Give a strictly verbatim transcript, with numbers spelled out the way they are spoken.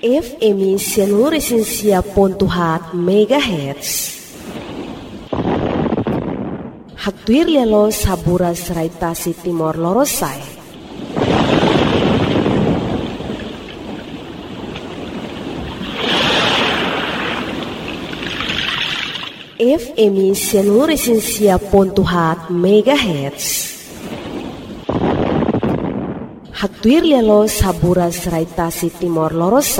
F M seluruh esensia pontuhat megahertz. Haktuir lelo sabura seraitasi timor lorosai. F M seluruh esensia pontuhat megahertz. Haktuir lelo sabura seraitasi timor lorosai.